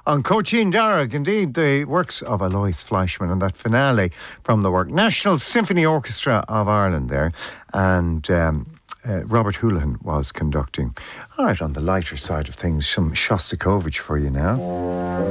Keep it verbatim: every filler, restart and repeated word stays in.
on Coaching Darragh. Indeed, the works of Alois Fleischmann and that finale from the work. National Symphony Orchestra of Ireland there. And um, uh, Robert Houlihan was conducting. All right, on the lighter side of things, some Shostakovich for you now.